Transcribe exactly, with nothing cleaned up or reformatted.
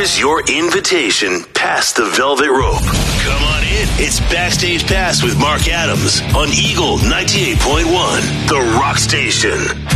is your invitation past the velvet rope. Come on in. It's Backstage Pass with Mark Adams on Eagle ninety-eight point one, the Rock Station.